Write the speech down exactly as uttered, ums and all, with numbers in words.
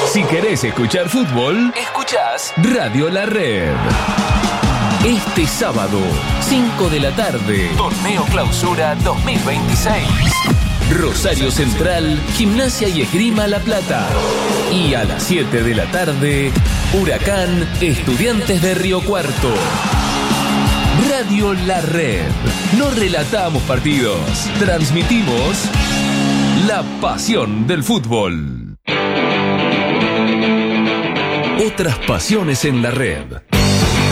Si querés escuchar fútbol, escuchás Radio La Red. Este sábado, cinco de la tarde, Torneo Clausura dos mil veintiséis. Rosario Central, Gimnasia y Esgrima La Plata. Y a las siete de la tarde, Huracán, Estudiantes de Río Cuarto. Radio La Red. No relatamos partidos, transmitimos la pasión del fútbol. Otras pasiones en la red.